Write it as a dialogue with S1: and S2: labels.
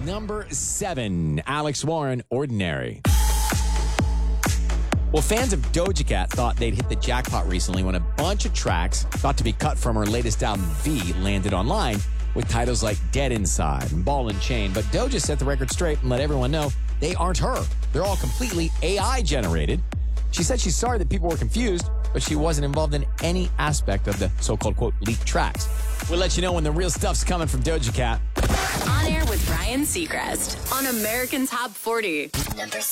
S1: Number 7, Alex Warren, Ordinary. Well, fans of Doja Cat thought they'd hit the jackpot recently when a bunch of tracks thought to be cut from her latest album, V, landed online with titles like Dead Inside and Ball and Chain. But Doja set the record straight and let everyone know they aren't her. They're all completely AI generated. She said she's sorry that people were confused, but she wasn't involved in any aspect of the so-called, quote, leaked tracks. We'll let you know when the real stuff's coming from Doja Cat.
S2: On Air with Ryan Seacrest on American Top 40. Number 6.